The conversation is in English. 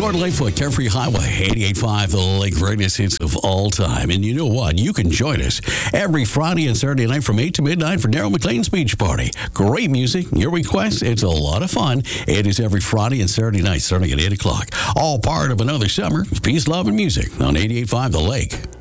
Lord Lightfoot, Carefree Highway, 88.5, the Lake, greatest hits of all time. And you know what? You can join us every Friday and Saturday night from 8 to midnight for Daryl McLean's Beach Party. Great music, your requests, it's a lot of fun. It is every Friday and Saturday night starting at 8 o'clock. All part of another summer of peace, love, and music on 88.5, the Lake.